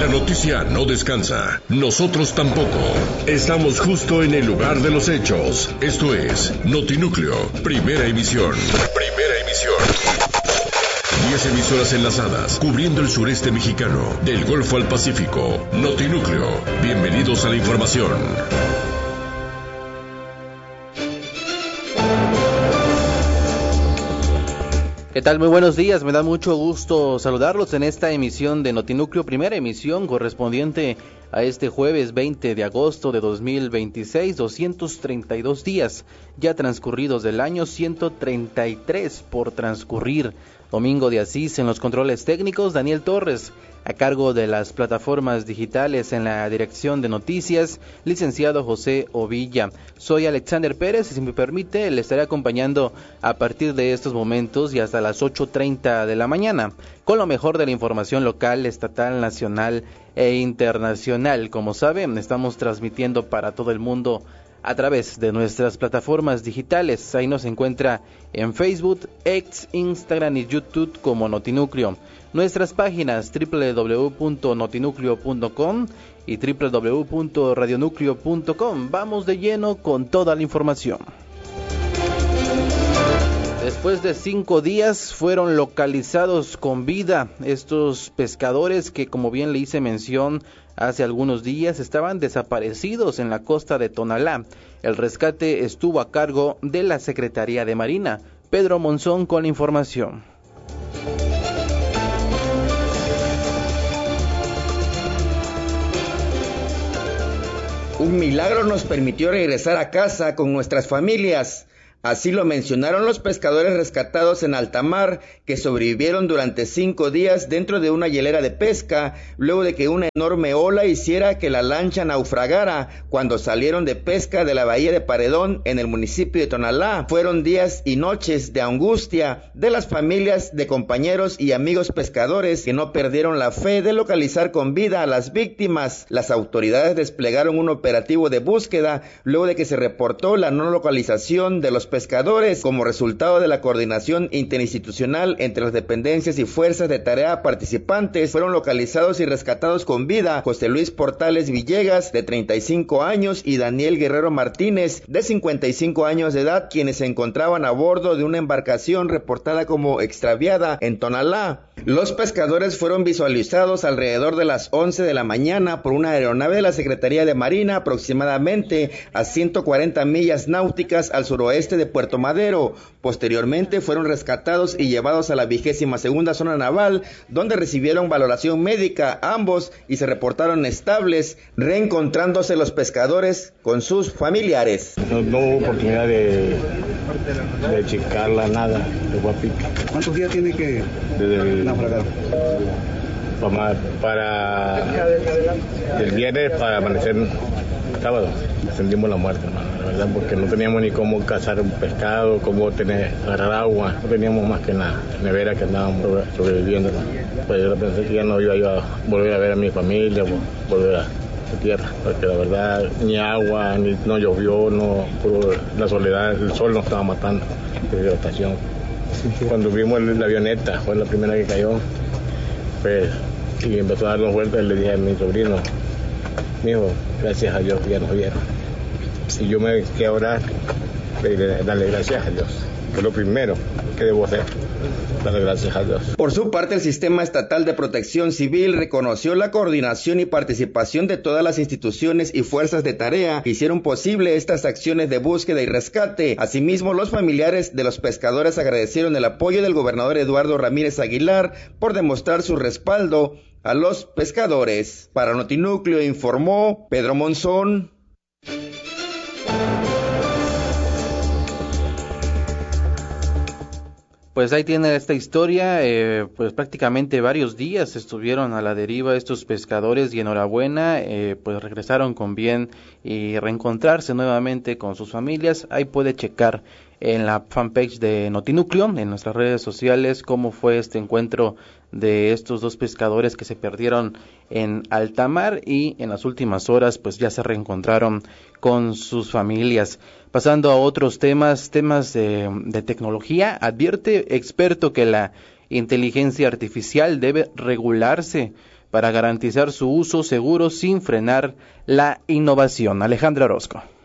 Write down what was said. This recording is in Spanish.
noticia no descansa. Nosotros tampoco. Estamos justo en el lugar de los hechos. Esto es Notinúcleo, primera emisión. Primera emisión. 10 emisoras enlazadas, cubriendo el sureste mexicano, del Golfo al Pacífico. Notinúcleo. Bienvenidos a la información. ¿Qué tal? Muy buenos días, me da mucho gusto saludarlos en esta emisión de Notinúcleo, primera emisión correspondiente a este jueves 20 de agosto de 2026, 232 días ya transcurridos del año, 133 por transcurrir. Domingo de Asís en los controles técnicos, Daniel Torres a cargo de las plataformas digitales en la dirección de noticias, licenciado José Ovilla. Soy Alexander Pérez y si me permite le estaré acompañando a partir de estos momentos y hasta las 8:30 de la mañana con lo mejor de la información local, estatal, nacional e internacional. Como saben, estamos transmitiendo para todo el mundo a través de nuestras plataformas digitales. Ahí nos encuentra en Facebook, X, Instagram y YouTube como Notinúcleo. Nuestras páginas www.notinucleo.com y www.radionucleo.com. Vamos de lleno con toda la información. Después de 5 días fueron localizados con vida estos pescadores que, como bien le hice mención hace algunos días, estaban desaparecidos en la costa de Tonalá. El rescate estuvo a cargo de la Secretaría de Marina. Pedro Monzón con la información. Un milagro nos permitió regresar a casa con nuestras familias. Así lo mencionaron los pescadores rescatados en alta mar, que sobrevivieron durante 5 días dentro de una hielera de pesca, luego de que una enorme ola hiciera que la lancha naufragara cuando salieron de pesca de la bahía de Paredón en el municipio de Tonalá. Fueron días y noches de angustia de las familias de compañeros y amigos pescadores que no perdieron la fe de localizar con vida a las víctimas. Las autoridades desplegaron un operativo de búsqueda luego de que se reportó la no localización de los pescadores. Como resultado de la coordinación interinstitucional entre las dependencias y fuerzas de tarea participantes, fueron localizados y rescatados con vida José Luis Portales Villegas, de 35 años, y Daniel Guerrero Martínez, de 55 años de edad, quienes se encontraban a bordo de una embarcación reportada como extraviada en Tonalá. Los pescadores fueron visualizados alrededor de las 11 de la mañana por una aeronave de la Secretaría de Marina, aproximadamente a 140 millas náuticas al suroeste de Puerto Madero. Posteriormente fueron rescatados y llevados a la 22ª zona naval, donde recibieron valoración médica ambos y se reportaron estables, reencontrándose los pescadores con sus familiares. No hubo oportunidad de checarla, nada, de Guapique. ¿Cuántos días tiene que naufragar? Para el viernes, para amanecer sábado, sentimos la muerte, hermano, la verdad, porque no teníamos ni cómo cazar un pescado, cómo agarrar agua, no teníamos más que nada, nevera que andábamos sobreviviendo, ¿no? Pues yo pensé que ya no iba a volver a ver a mi familia, volver a tierra, porque la verdad ni agua, no llovió, puro la soledad, el sol nos estaba matando, deshidratación. Cuando vimos la avioneta, fue la primera que cayó, pues, y empezó a darnos vueltas, le dije a mi sobrino, mijo, gracias a Dios que ya nos vieron. Y yo me quedé a orar, darle gracias a Dios, que es lo primero que debo hacer. Darle gracias a Dios. Por su parte, el Sistema Estatal de Protección Civil reconoció la coordinación y participación de todas las instituciones y fuerzas de tarea que hicieron posible estas acciones de búsqueda y rescate. Asimismo, los familiares de los pescadores agradecieron el apoyo del gobernador Eduardo Ramírez Aguilar por demostrar su respaldo a los pescadores. Para Notinúcleo informó Pedro Monzón. Pues ahí tiene esta historia, pues prácticamente varios días estuvieron a la deriva estos pescadores y enhorabuena, pues regresaron con bien y reencontrarse nuevamente con sus familias. Ahí puede checar en la fanpage de Notinúcleo, en nuestras redes sociales, cómo fue este encuentro de estos dos pescadores que se perdieron en alta mar y en las últimas horas pues ya se reencontraron con sus familias. Pasando a otros temas de tecnología, advierte experto que la inteligencia artificial debe regularse para garantizar su uso seguro sin frenar la innovación. Alejandra Orozco.